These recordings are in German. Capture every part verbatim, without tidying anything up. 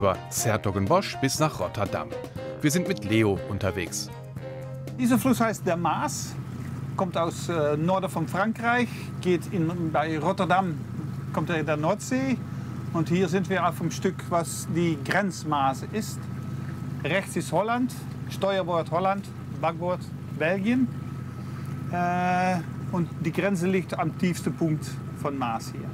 Über 's-Hertogenbosch bis nach Rotterdam. Wir sind mit Leo unterwegs. Dieser Fluss heißt der Maas, kommt aus äh, Norden von Frankreich, geht in, bei Rotterdam, kommt er in der Nordsee. Und hier sind wir auf dem Stück, was die Grenzmaas ist. Rechts ist Holland, Steuerbord Holland, Backbord Belgien. Äh, und die Grenze liegt am tiefsten Punkt von Maas hier.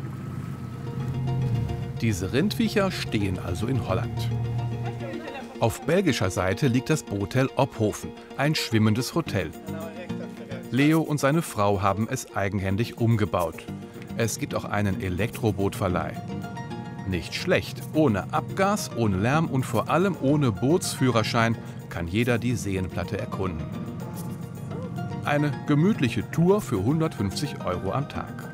Diese Rindviecher stehen also in Holland. Auf belgischer Seite liegt das Boothotel Ophoven, ein schwimmendes Hotel. Leo und seine Frau haben es eigenhändig umgebaut. Es gibt auch einen Elektrobootverleih. Nicht schlecht. Ohne Abgas, ohne Lärm und vor allem ohne Bootsführerschein kann jeder die Seenplatte erkunden. Eine gemütliche Tour für hundertfünfzig Euro am Tag.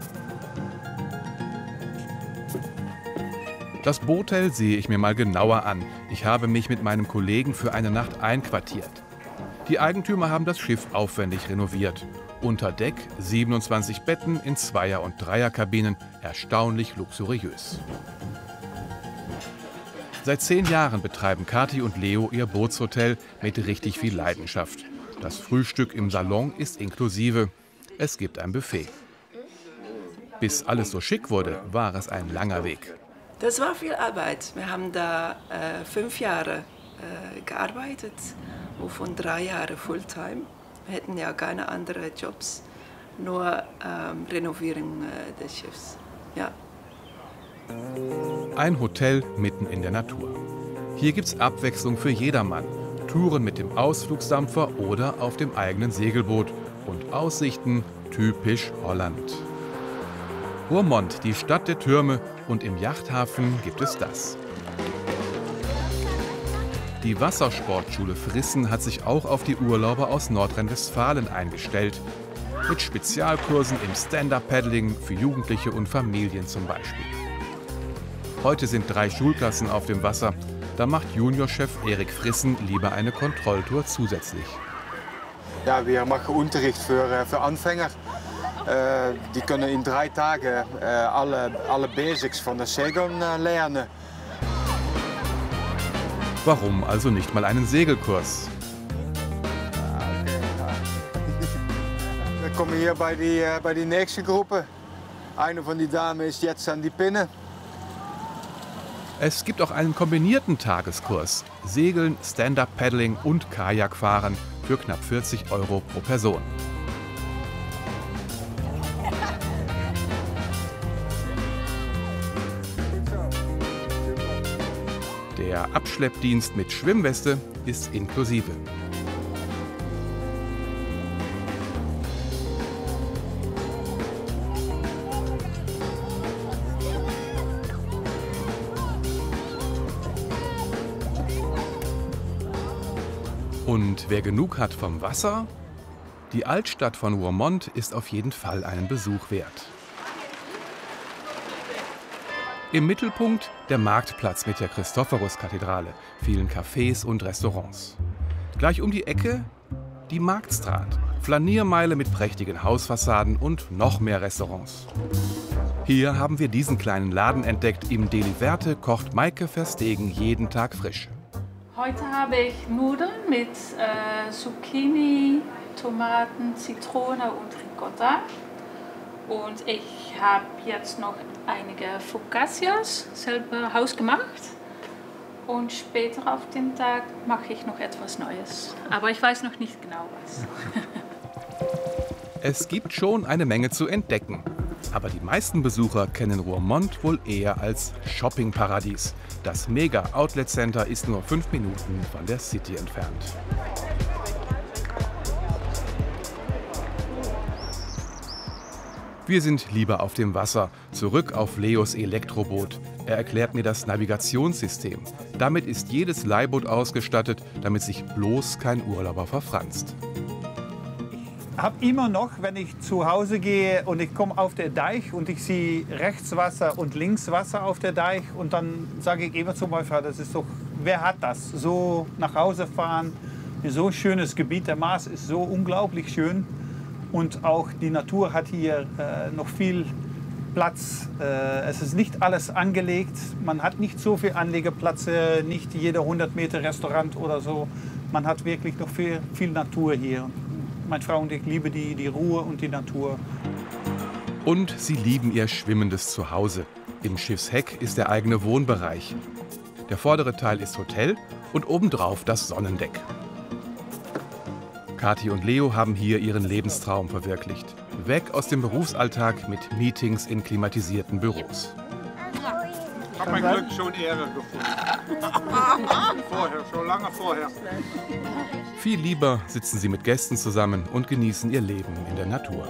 Das Boothotel sehe ich mir mal genauer an. Ich habe mich mit meinem Kollegen für eine Nacht einquartiert. Die Eigentümer haben das Schiff aufwendig renoviert. Unter Deck siebenundzwanzig Betten in Zweier- und Dreierkabinen, erstaunlich luxuriös. Seit zehn Jahren betreiben Kathi und Leo ihr Bootshotel mit richtig viel Leidenschaft. Das Frühstück im Salon ist inklusive. Es gibt ein Buffet. Bis alles so schick wurde, war es ein langer Weg. Das war viel Arbeit. Wir haben da äh, fünf Jahre äh, gearbeitet, wovon drei Jahre Fulltime. Wir hätten ja keine anderen Jobs, nur ähm, Renovierung äh, des Schiffs. Ja. Ein Hotel mitten in der Natur. Hier gibt's Abwechslung für jedermann. Touren mit dem Ausflugsdampfer oder auf dem eigenen Segelboot. Und Aussichten typisch Holland. Roermond, die Stadt der Türme, und im Yachthafen gibt es das. Die Wassersportschule Frissen hat sich auch auf die Urlauber aus Nordrhein-Westfalen eingestellt. Mit Spezialkursen im Stand-Up-Paddling für Jugendliche und Familien zum Beispiel. Heute sind drei Schulklassen auf dem Wasser. Da macht Juniorchef Erik Frissen lieber eine Kontrolltour zusätzlich. Ja, wir machen Unterricht für, für Anfänger. Uh, die kunnen in drei Tagen uh, alle, alle Basics von der Segeln uh, lernen. Warum also nicht mal einen Segelkurs? Wir kommen hier bei die, uh, bei die nächste Gruppe. Eine von den Damen ist jetzt an die Pinne. Es gibt auch einen kombinierten Tageskurs. Segeln, Stand-Up-Paddling und Kajakfahren für knapp vierzig Euro pro Person. Der Abschleppdienst mit Schwimmweste ist inklusive. Und wer genug hat vom Wasser? Die Altstadt von Roermond ist auf jeden Fall einen Besuch wert. Im Mittelpunkt der Marktplatz mit der Christophorus-Kathedrale, vielen Cafés und Restaurants. Gleich um die Ecke die Marktstraat, Flaniermeile mit prächtigen Hausfassaden und noch mehr Restaurants. Hier haben wir diesen kleinen Laden entdeckt. Im Deli Werte kocht Maike Verstegen jeden Tag frisch. Heute habe ich Nudeln mit äh, Zucchini, Tomaten, Zitrone und Ricotta. Und ich habe jetzt noch einige Focaccias selber hausgemacht. Und später auf den Tag mache ich noch etwas Neues. Aber ich weiß noch nicht genau was. Es gibt schon eine Menge zu entdecken. Aber die meisten Besucher kennen Roermond wohl eher als Shoppingparadies. Das Mega-Outlet-Center ist nur fünf Minuten von der City entfernt. Wir sind lieber auf dem Wasser, zurück auf Leos Elektroboot. Er erklärt mir das Navigationssystem. Damit ist jedes Leihboot ausgestattet, damit sich bloß kein Urlauber verfranst. Ich habe immer noch, wenn ich zu Hause gehe und ich komme auf den Deich und ich sehe rechts Wasser und links Wasser auf der Deich und dann sage ich immer zu meinem Vater, das ist doch, wer hat das? So nach Hause fahren, so ein schönes Gebiet, der Maas ist so unglaublich schön. Und auch die Natur hat hier äh, noch viel Platz. Äh, es ist nicht alles angelegt. Man hat nicht so viel Anlegeplatz, äh, nicht jeder hundert Meter Restaurant oder so. Man hat wirklich noch viel, viel Natur hier. Meine Frau und ich lieben die, die Ruhe und die Natur. Und sie lieben ihr schwimmendes Zuhause. Im Schiffsheck ist der eigene Wohnbereich. Der vordere Teil ist Hotel und obendrauf das Sonnendeck. Kathi und Leo haben hier ihren Lebenstraum verwirklicht. Weg aus dem Berufsalltag mit Meetings in klimatisierten Büros. Ich habe mein Glück schon Ehre gefunden. Vorher, schon lange vorher. Viel lieber sitzen sie mit Gästen zusammen und genießen ihr Leben in der Natur.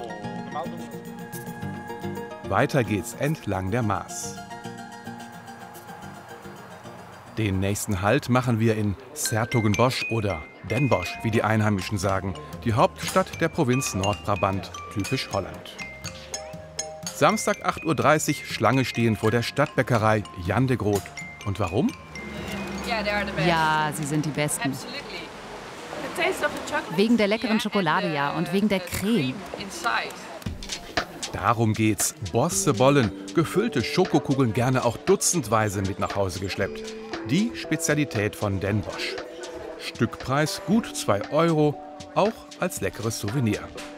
Weiter geht's entlang der Maas. Den nächsten Halt machen wir in 's-Hertogenbosch oder Den Bosch, wie die Einheimischen sagen, die Hauptstadt der Provinz Nordbrabant, typisch Holland. Samstag acht Uhr dreißig, Schlange stehen vor der Stadtbäckerei Jan de Groot. Und warum? Ja, sie sind die Besten. Wegen der leckeren Schokolade, ja, und wegen der Creme. Darum geht's. Bossebollen, gefüllte Schokokugeln, gerne auch dutzendweise mit nach Hause geschleppt. Die Spezialität von Den Bosch. Stückpreis gut zwei Euro, auch als leckeres Souvenir.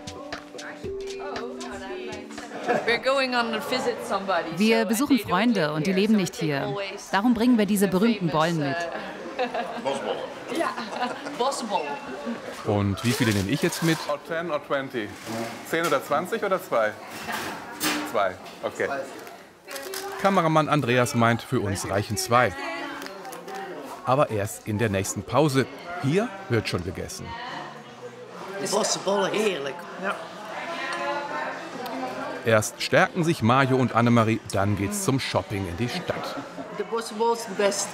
Wir besuchen Freunde und die leben nicht hier. Darum bringen wir diese berühmten Bollen mit. Und wie viele nehme ich jetzt mit? zehn oder zwanzig? zehn oder zwanzig oder zwei? Zwei, okay. Kameramann Andreas meint, für uns reichen zwei. Aber erst in der nächsten Pause. Hier wird schon gegessen. Bossenbollen, heerlijk. Ja. Erst stärken sich Mario und Annemarie, dann geht's zum Shopping in die Stadt. De bossenbollen sind best.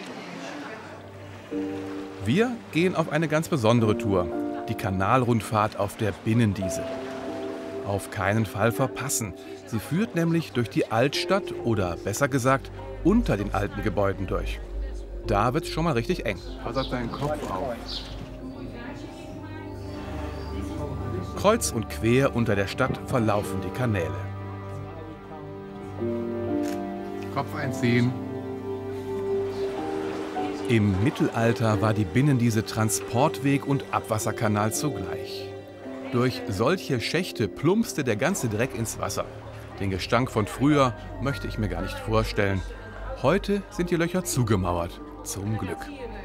Wir gehen auf eine ganz besondere Tour. Die Kanalrundfahrt auf der Binnendiesel. Auf keinen Fall verpassen. Sie führt nämlich durch die Altstadt oder besser gesagt unter den alten Gebäuden durch. Da wird's schon mal richtig eng. Pass auf deinen Kopf auf. Kreuz und quer unter der Stadt verlaufen die Kanäle. Kopf einziehen. Im Mittelalter war die Binnendiesel Transportweg und Abwasserkanal zugleich. Durch solche Schächte plumpste der ganze Dreck ins Wasser. Den Gestank von früher möchte ich mir gar nicht vorstellen. Heute sind die Löcher zugemauert. Zum Glück.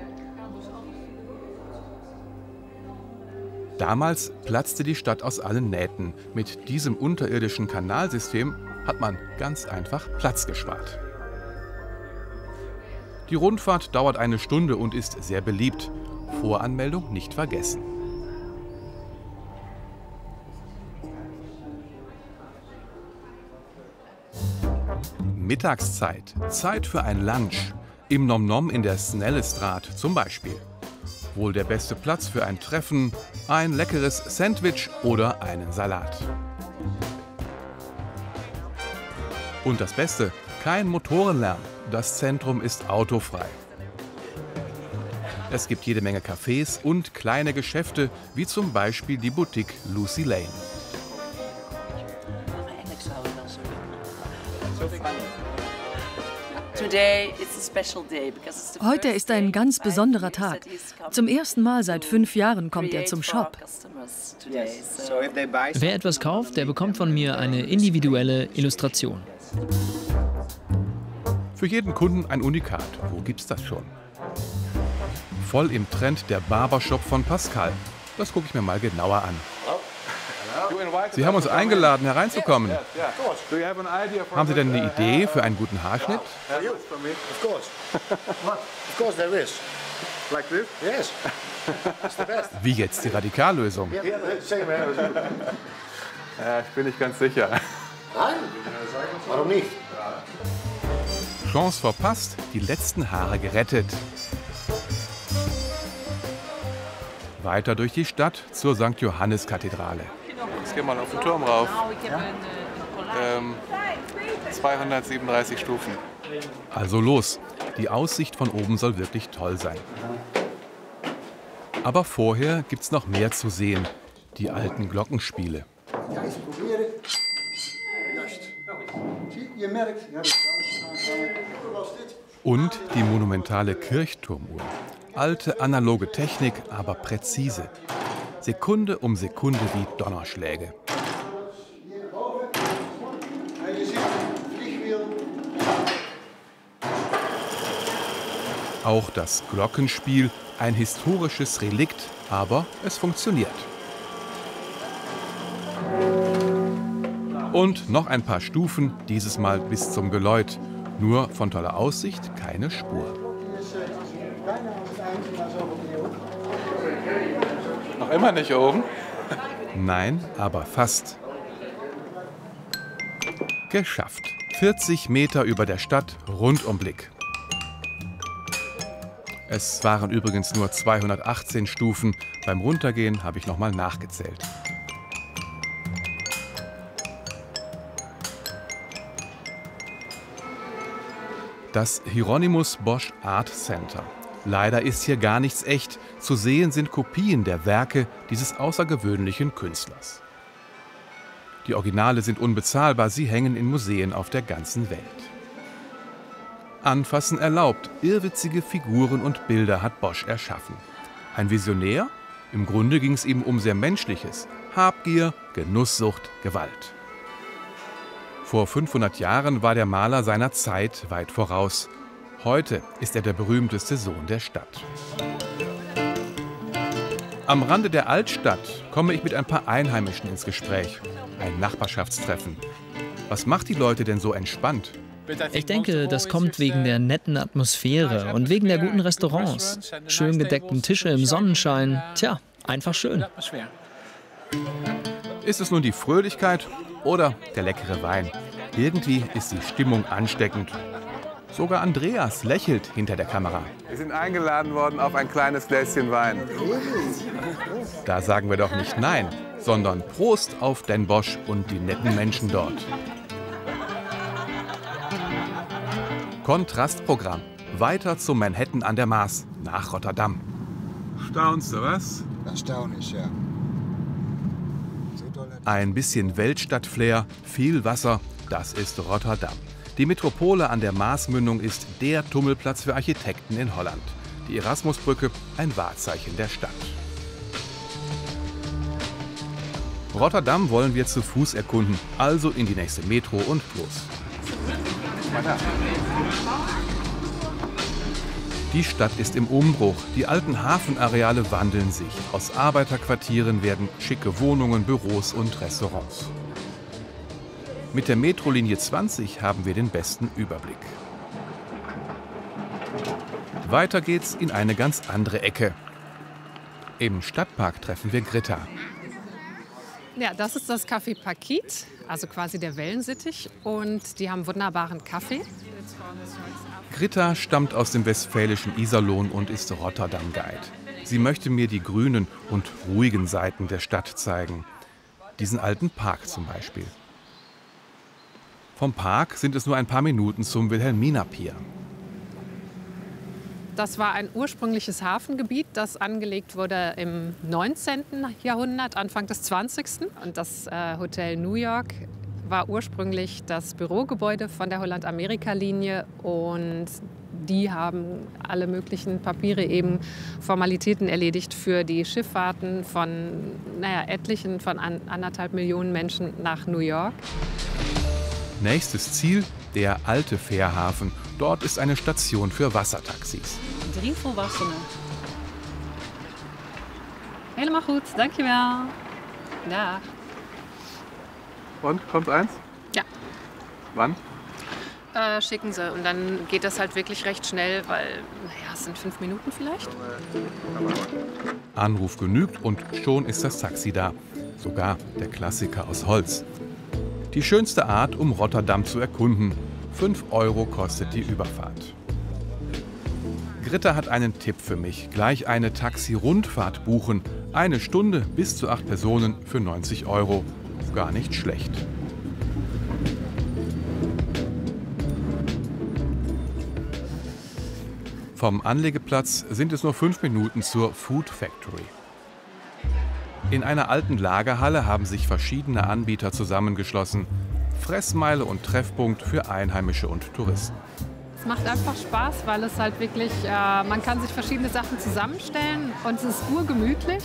Damals platzte die Stadt aus allen Nähten. Mit diesem unterirdischen Kanalsystem hat man ganz einfach Platz gespart. Die Rundfahrt dauert eine Stunde und ist sehr beliebt. Voranmeldung nicht vergessen. Mittagszeit. Zeit für ein Lunch. Im Nom Nom in der Snellestraat zum Beispiel. Wohl der beste Platz für ein Treffen, ein leckeres Sandwich oder einen Salat. Und das Beste, kein Motorenlärm. Das Zentrum ist autofrei. Es gibt jede Menge Cafés und kleine Geschäfte, wie zum Beispiel die Boutique Lucy Lane. Heute ist ein ganz besonderer Tag. Zum ersten Mal seit fünf Jahren kommt er zum Shop. Wer etwas kauft, der bekommt von mir eine individuelle Illustration. Für jeden Kunden ein Unikat. Wo gibt's das schon? Voll im Trend der Barbershop von Pascal. Das gucke ich mir mal genauer an. Sie haben uns eingeladen, hereinzukommen. Haben Sie denn eine Idee für einen guten Haarschnitt? Wie jetzt die Radikallösung? Ja, ich bin nicht ganz sicher. Nein? Warum nicht? Chance verpasst, die letzten Haare gerettet. Weiter durch die Stadt zur Sankt Johannes-Kathedrale. Jetzt gehen wir mal auf den Turm rauf. Ähm, zweihundertsiebenunddreißig Stufen. Also los, die Aussicht von oben soll wirklich toll sein. Aber vorher gibt's noch mehr zu sehen. Die alten Glockenspiele. Ja, ich probiere. Juist. Und die monumentale Kirchturmuhr. Alte analoge Technik, aber präzise. Sekunde um Sekunde wie Donnerschläge. Auch das Glockenspiel, ein historisches Relikt, aber es funktioniert. Und noch ein paar Stufen, dieses Mal bis zum Geläut. Nur von toller Aussicht keine Spur. Noch immer nicht oben? Nein, aber fast. Geschafft. vierzig Meter über der Stadt, Rundumblick. Es waren übrigens nur zweihundertachtzehn Stufen. Beim Runtergehen habe ich nochmal nachgezählt. Das Hieronymus Bosch Art Center. Leider ist hier gar nichts echt. Zu sehen sind Kopien der Werke dieses außergewöhnlichen Künstlers. Die Originale sind unbezahlbar, sie hängen in Museen auf der ganzen Welt. Anfassen erlaubt, irrwitzige Figuren und Bilder hat Bosch erschaffen. Ein Visionär? Im Grunde ging es ihm um sehr Menschliches. Habgier, Genusssucht, Gewalt. Vor fünfhundert Jahren war der Maler seiner Zeit weit voraus. Heute ist er der berühmteste Sohn der Stadt. Am Rande der Altstadt komme ich mit ein paar Einheimischen ins Gespräch. Ein Nachbarschaftstreffen. Was macht die Leute denn so entspannt? Ich denke, das kommt wegen der netten Atmosphäre und wegen der guten Restaurants. Schön gedeckten Tische im Sonnenschein. Tja, einfach schön. Ist es nun die Fröhlichkeit oder der leckere Wein? Irgendwie ist die Stimmung ansteckend. Sogar Andreas lächelt hinter der Kamera. Wir sind eingeladen worden auf ein kleines Gläschen Wein. Da sagen wir doch nicht nein, sondern Prost auf Den Bosch und die netten Menschen dort. Kontrastprogramm. Weiter zum Manhattan an der Maas, nach Rotterdam. Staunst du, was? Erstaunlich, ja. Ein bisschen Weltstadt-Flair, viel Wasser, das ist Rotterdam. Die Metropole an der Maasmündung ist der Tummelplatz für Architekten in Holland. Die Erasmusbrücke, ein Wahrzeichen der Stadt. Rotterdam wollen wir zu Fuß erkunden, also in die nächste Metro und los. Die Stadt ist im Umbruch. Die alten Hafenareale wandeln sich. Aus Arbeiterquartieren werden schicke Wohnungen, Büros und Restaurants. Mit der Metrolinie zwanzig haben wir den besten Überblick. Weiter geht's in eine ganz andere Ecke. Im Stadtpark treffen wir Greta. Ja, das ist das Café Paquit, also quasi der Wellensittich. Und die haben wunderbaren Kaffee. Greta stammt aus dem westfälischen Iserlohn und ist Rotterdam-Guide. Sie möchte mir die grünen und ruhigen Seiten der Stadt zeigen. Diesen alten Park zum Beispiel. Vom Park sind es nur ein paar Minuten zum Wilhelmina-Pier. Das war ein ursprüngliches Hafengebiet, das angelegt wurde im neunzehnten Jahrhundert, Anfang des zwanzigsten Und das äh, Hotel New York war ursprünglich das Bürogebäude von der Holland-Amerika-Linie. Und die haben alle möglichen Papiere, eben Formalitäten erledigt für die Schifffahrten von naja, etlichen, von an, anderthalb Millionen Menschen nach New York. Nächstes Ziel, der alte Fährhafen. Dort ist eine Station für Wassertaxis. Drie volwassenen. Helemaal goed, dankjewel. Dag. Und, kommt eins? Ja. Wann? Äh, schicken Sie. Und dann geht das halt wirklich recht schnell, weil ja, es sind fünf Minuten vielleicht. Anruf genügt und schon ist das Taxi da. Sogar der Klassiker aus Holz. Die schönste Art, um Rotterdam zu erkunden. fünf Euro kostet die Überfahrt. Greta hat einen Tipp für mich. Gleich eine Taxi-Rundfahrt buchen. Eine Stunde bis zu acht Personen für neunzig Euro. Gar nicht schlecht. Vom Anlegeplatz sind es nur fünf Minuten zur Food Factory. In einer alten Lagerhalle haben sich verschiedene Anbieter zusammengeschlossen. Fressmeile und Treffpunkt für Einheimische und Touristen. Es macht einfach Spaß, weil es halt wirklich, äh, man kann sich verschiedene Sachen zusammenstellen und es ist urgemütlich.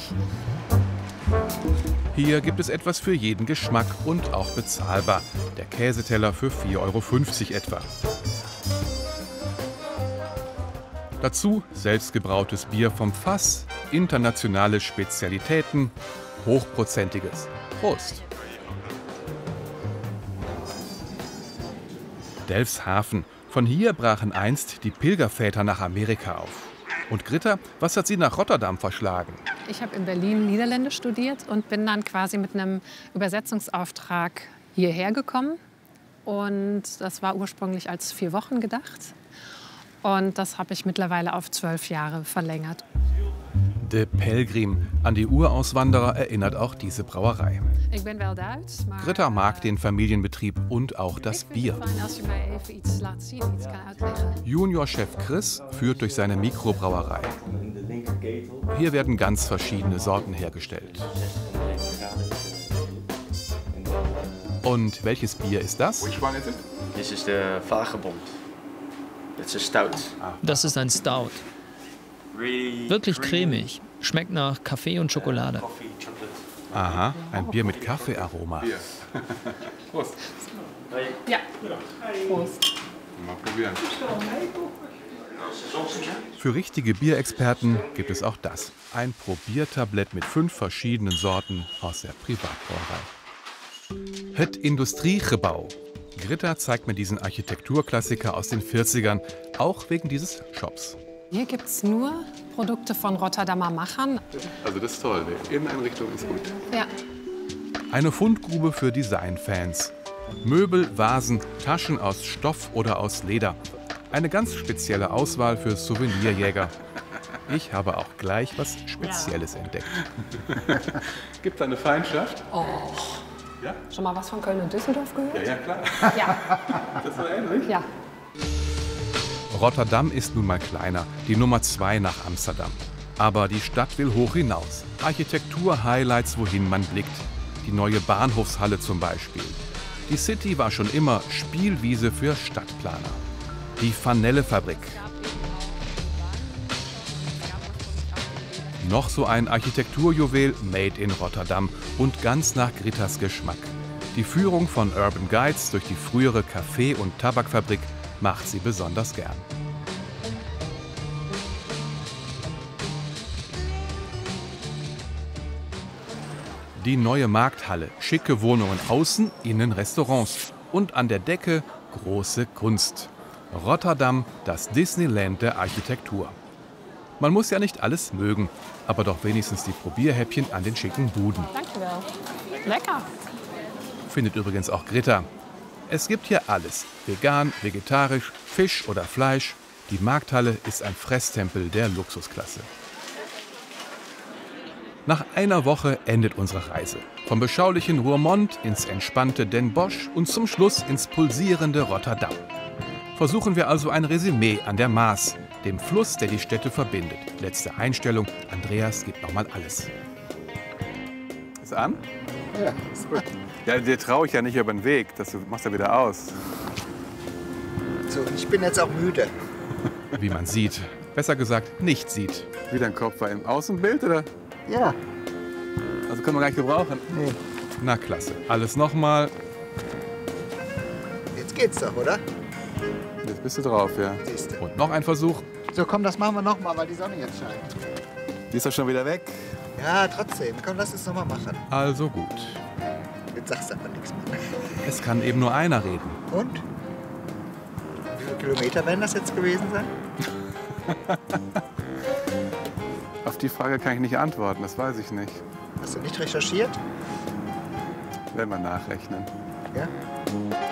Hier gibt es etwas für jeden Geschmack und auch bezahlbar. Der Käseteller für vier Euro fünfzig etwa. Dazu selbstgebrautes Bier vom Fass, internationale Spezialitäten, hochprozentiges. Prost! Delfshaven. Von hier brachen einst die Pilgerväter nach Amerika auf. Und Gritta, was hat sie nach Rotterdam verschlagen? Ich habe in Berlin Niederländisch studiert und bin dann quasi mit einem Übersetzungsauftrag hierher gekommen. Und das war ursprünglich als vier Wochen gedacht. Und das habe ich mittlerweile auf zwölf Jahre verlängert. De Pelgrim. An die Urauswanderer erinnert auch diese Brauerei. Ich bin wel Duits, maar Gritta mag den Familienbetrieb und auch das Bier. als je mij even iets laat zien, iets kan uitleggen. Juniorchef Chris führt durch seine Mikrobrauerei. Hier werden ganz verschiedene Sorten hergestellt. Und welches Bier ist das? This is the Vagebond. It's a stout. Das ist ein Stout. Wirklich cremig. Schmeckt nach Kaffee und Schokolade. Aha, ein Bier mit Kaffeearoma. Prost. Ja. Prost. Mal probieren. Für richtige Bierexperten gibt es auch das. Ein Probiertablett mit fünf verschiedenen Sorten aus der Privatbrauerei. Het Industriegebouw. Gritta zeigt mir diesen Architekturklassiker aus den vierzigern, auch wegen dieses Shops. Hier gibt es nur Produkte von Rotterdamer Machern. Also das ist toll, die Inneneinrichtung ist gut. Ja. Eine Fundgrube für Designfans. Möbel, Vasen, Taschen aus Stoff oder aus Leder. Eine ganz spezielle Auswahl für Souvenirjäger. Ich habe auch gleich was Spezielles entdeckt. Gibt es eine Feindschaft? Oh. Ja? Schon mal was von Köln und Düsseldorf gehört? Ja, ja, klar. Ja. Das ist so ähnlich? Ja. Rotterdam ist nun mal kleiner, die Nummer zwei nach Amsterdam. Aber die Stadt will hoch hinaus. Architektur-Highlights, wohin man blickt. Die neue Bahnhofshalle zum Beispiel. Die City war schon immer Spielwiese für Stadtplaner. Die Vanille-Fabrik. Noch so ein Architekturjuwel made in Rotterdam und ganz nach Grittas Geschmack. Die Führung von Urban Guides durch die frühere Kaffee- und Tabakfabrik macht sie besonders gern. Die neue Markthalle, schicke Wohnungen außen, innen Restaurants und an der Decke große Kunst. Rotterdam, das Disneyland der Architektur. Man muss ja nicht alles mögen, aber doch wenigstens die Probierhäppchen an den schicken Buden. Danke. Lecker. Findet übrigens auch Gritta. Es gibt hier alles. Vegan, vegetarisch, Fisch oder Fleisch. Die Markthalle ist ein Fresstempel der Luxusklasse. Nach einer Woche endet unsere Reise. Vom beschaulichen Roermond ins entspannte Den Bosch und zum Schluss ins pulsierende Rotterdam. Versuchen wir also ein Resümee an der Maas, dem Fluss, der die Städte verbindet. Letzte Einstellung, Andreas gibt nochmal alles. Ist an? Ja, ist gut. Ja, dir traue ich ja nicht über den Weg, das machst du wieder aus. So, ich bin jetzt auch müde. Wie man sieht, besser gesagt nicht sieht. Wie dein Kopf war im Außenbild, oder? Ja. Also können wir gar nicht gebrauchen? Nee. Na klasse, alles nochmal. Jetzt geht's doch, oder? Jetzt bist du drauf, ja. Siehste. Und noch ein Versuch. So, komm, das machen wir noch mal, weil die Sonne jetzt scheint. Die ist doch schon wieder weg. Ja, trotzdem. Komm, lass es noch mal machen. Also gut. Jetzt sagst du aber nichts mehr. Es kann eben nur einer reden. Und? Wie viele Kilometer werden das jetzt gewesen sein? Auf die Frage kann ich nicht antworten, das weiß ich nicht. Hast du nicht recherchiert? Werden wir nachrechnen. Ja?